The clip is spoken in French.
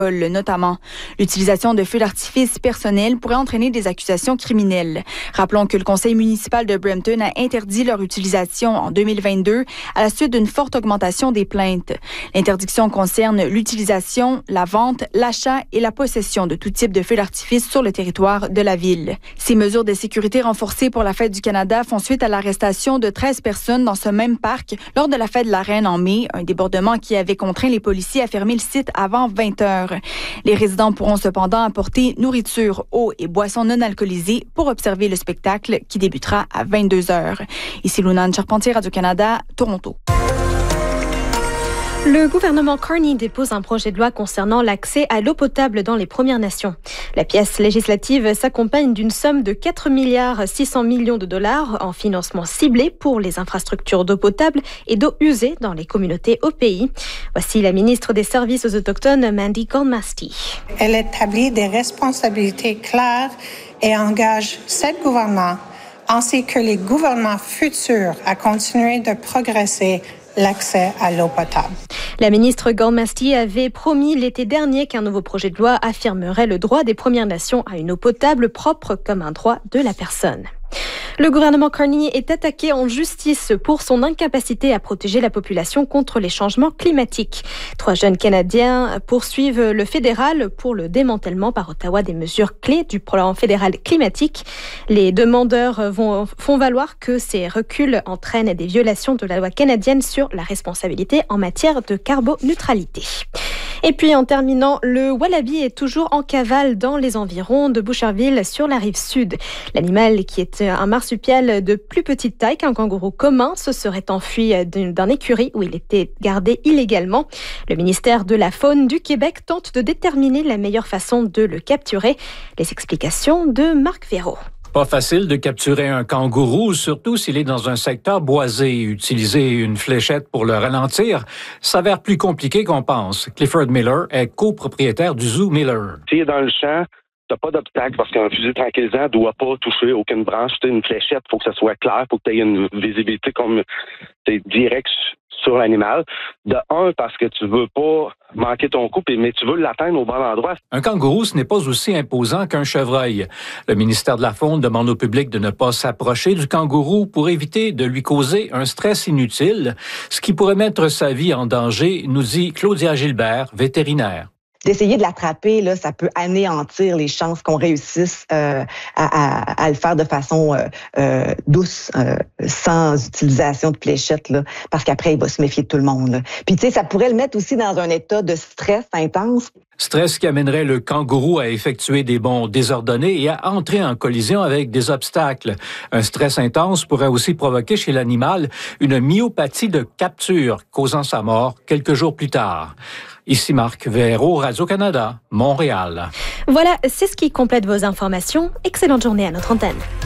notamment. L'utilisation de feux d'artifice personnels pourrait entraîner des accusations criminelles. Rappelons que le conseil municipal de Brampton a interdit leur utilisation en 2022 à la suite d'une forte augmentation des plaintes. L'interdiction concerne l'utilisation, la vente, l'achat et la possession de tout type de feux d'artifice sur le territoire de la ville. Ces mesures de sécurité renforcées pour la Fête du Canada font suite à l'arrestation de 13 personnes dans ce même parc lors de la Fête de la Reine en mai, un débordement qui avait contraint les policiers à fermer le site avant 20 heures. Les résidents pourront cependant apporter nourriture, eau et boissons non alcoolisées pour observer le spectacle qui débutera à 22 heures. Ici Lunane Charpentier, Radio-Canada, Toronto. Le gouvernement Carney dépose un projet de loi concernant l'accès à l'eau potable dans les Premières Nations. La pièce législative s'accompagne d'une somme de 4,6 milliards de dollars en financement ciblé pour les infrastructures d'eau potable et d'eau usée dans les communautés au pays. Voici la ministre des Services aux Autochtones, Mandy Goldmasty. Elle établit des responsabilités claires et engage 7 gouvernements ainsi que les gouvernements futurs à continuer de progresser l'accès à l'eau potable. La ministre Goldmasty avait promis l'été dernier qu'un nouveau projet de loi affirmerait le droit des Premières Nations à une eau potable propre comme un droit de la personne. Le gouvernement Carney est attaqué en justice pour son incapacité à protéger la population contre les changements climatiques. 3 jeunes Canadiens poursuivent le fédéral pour le démantèlement par Ottawa des mesures clés du plan fédéral climatique. Les demandeurs font valoir que ces reculs entraînent des violations de la loi canadienne sur la responsabilité en matière de carboneutralité. Et puis en terminant, le wallaby est toujours en cavale dans les environs de Boucherville sur la rive sud. L'animal, qui est un marsupial de plus petite taille qu'un kangourou commun, se serait enfui d'un écurie où il était gardé illégalement. Le ministère de la Faune du Québec tente de déterminer la meilleure façon de le capturer. Les explications de Marc Véraud. Pas facile de capturer un kangourou, surtout s'il est dans un secteur boisé. Utiliser une fléchette pour le ralentir s'avère plus compliqué qu'on pense. Clifford Miller est copropriétaire du Zoo Miller. S'il est dans le champ, t'as pas d'obstacle parce qu'un fusil tranquillisant ne doit pas toucher aucune branche. C'est une fléchette, faut que ça soit clair, faut que tu aies une visibilité comme directe sur l'animal. De un, parce que tu veux pas manquer ton coup, mais tu veux l'atteindre au bon endroit. Un kangourou, ce n'est pas aussi imposant qu'un chevreuil. Le ministère de la Faune demande au public de ne pas s'approcher du kangourou pour éviter de lui causer un stress inutile, ce qui pourrait mettre sa vie en danger, nous dit Claudia Gilbert, vétérinaire. D'essayer de l'attraper, là, ça peut anéantir les chances qu'on réussisse à le faire de façon douce, sans utilisation de fléchettes, là, parce qu'après, il va se méfier de tout le monde. Là. Puis, tu sais, ça pourrait le mettre aussi dans un état de stress intense. Stress qui amènerait le kangourou à effectuer des bonds désordonnés et à entrer en collision avec des obstacles. Un stress intense pourrait aussi provoquer chez l'animal une myopathie de capture, causant sa mort quelques jours plus tard. Ici Marc Véraud, Radio-Canada, Montréal. Voilà, c'est ce qui complète vos informations. Excellente journée à notre antenne.